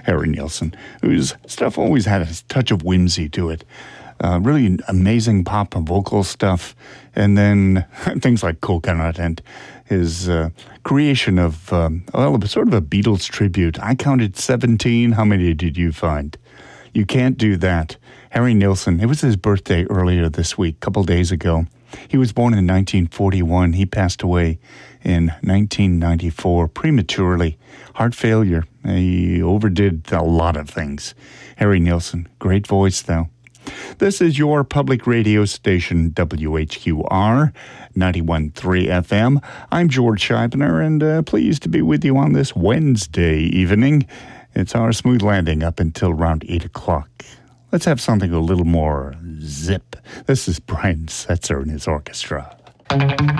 Harry Nilsson, whose stuff always had a touch of whimsy to it. Really amazing pop and vocal stuff. And then things like Coconut and his creation of, sort of a Beatles tribute. I counted 17. How many did you find? You can't do that. Harry Nilsson, it was his birthday earlier this week, a couple days ago. He was born in 1941. He passed away in 1994 prematurely. Heart failure. He overdid a lot of things. Harry Nilsson, great voice though. This is your public radio station, WHQR 91.3 FM. I'm George Scheibner, and pleased to be with you on this Wednesday evening. It's our smooth landing up until around 8 o'clock. Let's have something a little more zip. This is Brian Setzer and his orchestra.